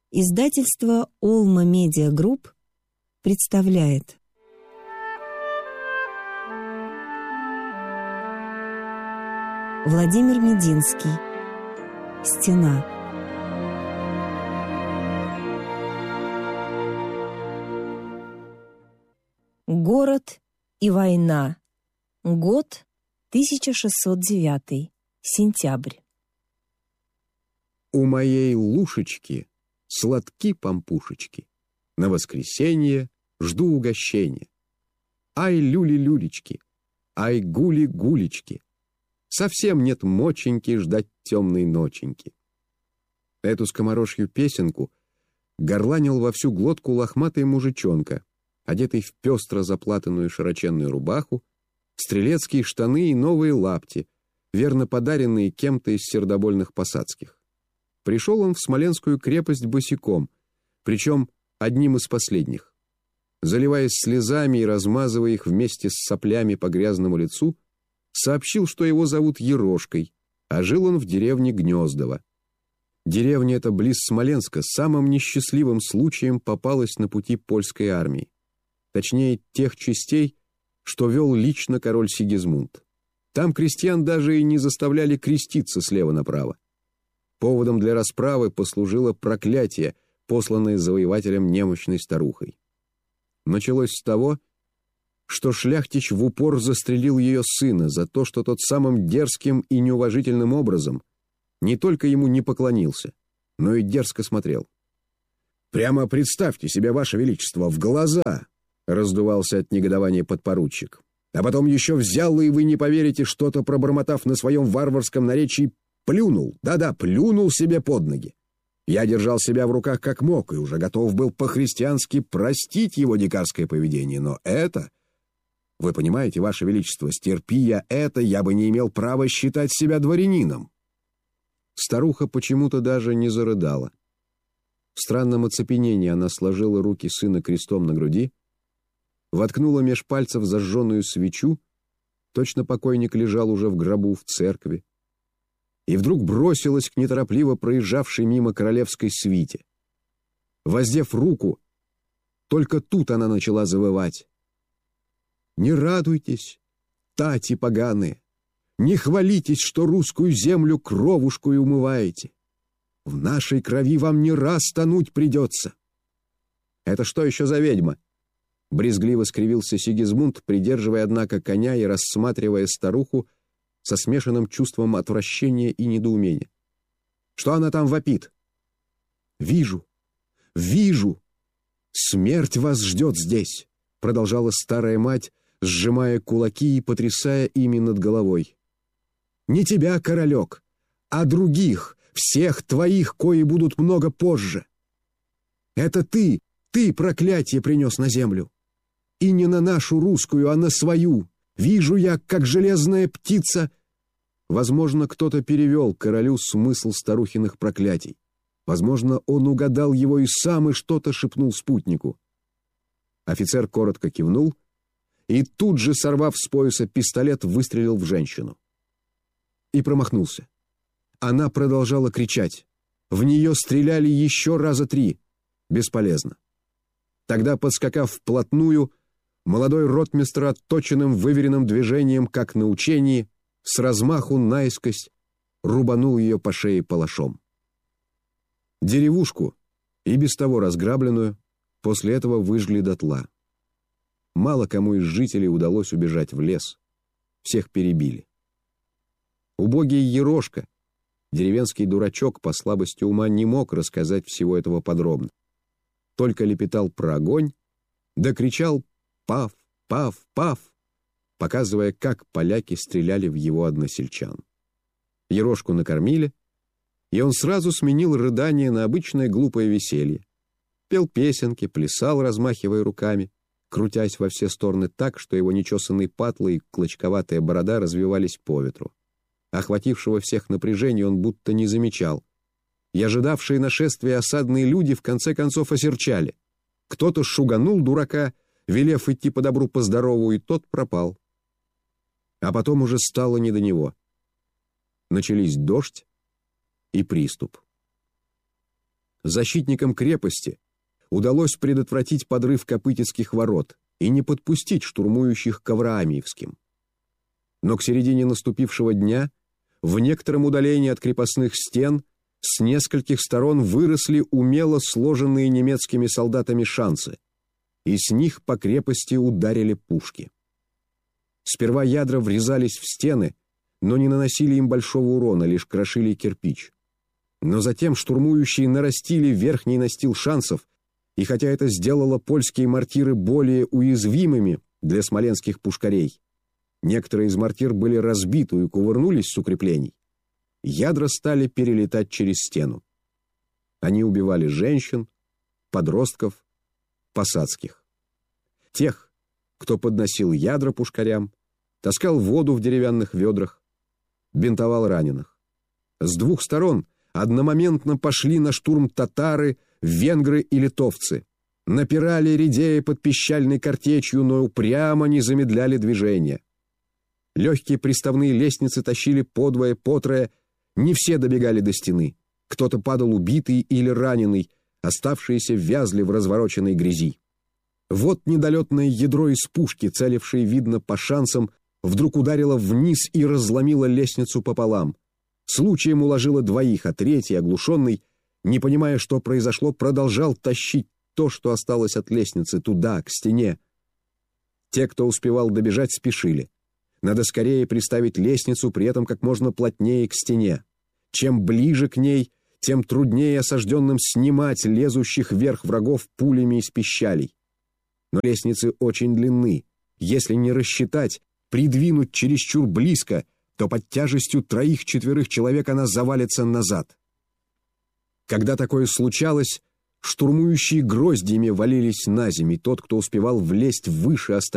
Издательство «Олма Медиа Групп» представляет Владимир Мединский. «Стена». Город и война. Год 1609. Сентябрь. У моей Лушечки сладки помпушечки. На воскресенье жду угощения. Ай, люли-люлечки, ай, гули-гулечки. Совсем нет моченьки ждать темной ноченьки. Эту скоморожью песенку горланил во всю глотку лохматый мужичонка, одетый в пестро заплатанную широченную рубаху, стрелецкие штаны и новые лапти, верно подаренные кем-то из сердобольных посадских. Пришел он в Смоленскую крепость босиком, причем одним из последних. Заливаясь слезами и размазывая их вместе с соплями по грязному лицу, сообщил, что его зовут Ерошкой, а жил он в деревне Гнездово. Деревня эта близ Смоленска самым несчастливым случаем попалась на пути польской армии. Точнее, тех частей, что вел лично король Сигизмунд. Там крестьян даже и не заставляли креститься слева направо. Поводом для расправы послужило проклятие, посланное завоевателем немощной старухой. Началось с того, что шляхтич в упор застрелил ее сына за то, что тот самым дерзким и неуважительным образом не только ему не поклонился, но и дерзко смотрел. «Прямо представьте себе, Ваше Величество, в глаза!» — раздувался от негодования подпоручик. «А потом еще взял, и вы не поверите, что-то пробормотав на своем варварском наречии, плюнул, да-да, плюнул себе под ноги. Я держал себя в руках как мог и уже готов был по-христиански простить его дикарское поведение, но это... Вы понимаете, Ваше Величество, стерпи я это, я бы не имел права считать себя дворянином». Старуха почему-то даже не зарыдала. В странном оцепенении она сложила руки сына крестом на груди, воткнула меж пальцев зажженную свечу, точно покойник лежал уже в гробу в церкви, и вдруг бросилась к неторопливо проезжавшей мимо королевской свите. Воздев руку, только тут она начала завывать. «Не радуйтесь, тати поганые, не хвалитесь, что русскую землю кровушкой умываете. В нашей крови вам не раз тонуть придется». «Это что еще за ведьма?» Брезгливо скривился Сигизмунд, придерживая, однако, коня и рассматривая старуху со смешанным чувством отвращения и недоумения. «Что она там вопит?» «Вижу, вижу! Смерть вас ждет здесь!» — продолжала старая мать, сжимая кулаки и потрясая ими над головой. «Не тебя, королек, а других, всех твоих, кои будут много позже. Это ты проклятие принес на землю. И не на нашу русскую, а на свою. Вижу я, как железная птица...» Возможно, кто-то перевел королю смысл старухиных проклятий. Возможно, он угадал его и сам, и что-то шепнул спутнику. Офицер коротко кивнул и тут же, сорвав с пояса пистолет, выстрелил в женщину. И промахнулся. Она продолжала кричать. В нее стреляли еще раза 3. Бесполезно. Тогда, подскакав вплотную, молодой ротмистр отточенным выверенным движением, как на учении, с размаху наискось рубанул ее по шее палашом. Деревушку, и без того разграбленную, после этого выжгли дотла. Мало кому из жителей удалось убежать в лес. Всех перебили. Убогий Ерошка, деревенский дурачок, по слабости ума не мог рассказать всего этого подробно. Только лепетал про огонь, да кричал «Пав! Пав! Пав!», показывая, как поляки стреляли в его односельчан. Ерошку накормили, и он сразу сменил рыдание на обычное глупое веселье. Пел песенки, плясал, размахивая руками, крутясь во все стороны так, что его нечесанные патлы и клочковатая борода развивались по ветру. Охватившего всех напряжения он будто не замечал. И ожидавшие нашествия осадные люди в конце концов осерчали. Кто-то шуганул дурака, велев идти по добру по здорову, и тот пропал. А потом уже стало не до него. Начались дождь и приступ. защитникам крепости удалось предотвратить подрыв Копытецких ворот и не подпустить штурмующих к Авраамьевским. Но к середине наступившего дня в некотором удалении от крепостных стен с нескольких сторон выросли умело сложенные немецкими солдатами шансы, и с них по крепости ударили пушки. Сперва ядра врезались в стены, но не наносили им большого урона, лишь крошили кирпич. Но затем штурмующие нарастили верхний настил шансов, и хотя это сделало польские мортиры более уязвимыми для смоленских пушкарей, некоторые из мортир были разбиты и кувырнулись с укреплений, ядра стали перелетать через стену. Они убивали женщин, подростков, посадских. Тех, кто подносил ядра пушкарям, таскал воду в деревянных ведрах, бинтовал раненых. С двух сторон одномоментно пошли на штурм татары, венгры и литовцы. Напирали, редея под пищальной картечью, но упрямо не замедляли движения. Легкие приставные лестницы тащили подвое, потрое, не все добегали до стены. Кто-то падал убитый или раненый, оставшиеся вязли в развороченной грязи. Вот недолетное ядро из пушки, целившее, видно, по шансам, вдруг ударило вниз и разломило лестницу пополам. Случаем уложило двоих, а третий, оглушенный, не понимая, что произошло, продолжал тащить то, что осталось от лестницы, туда, к стене. Те, кто успевал добежать, спешили. Надо скорее приставить лестницу, при этом как можно плотнее к стене. Чем ближе к ней, тем труднее осажденным снимать лезущих вверх врагов пулями из пищалей. Но лестницы очень длинны. Если не рассчитать, придвинуть чересчур близко, то под тяжестью 3-4 человек она завалится назад. Когда такое случалось, штурмующие гроздьями валились на землю, и тот, кто успевал влезть выше остальных,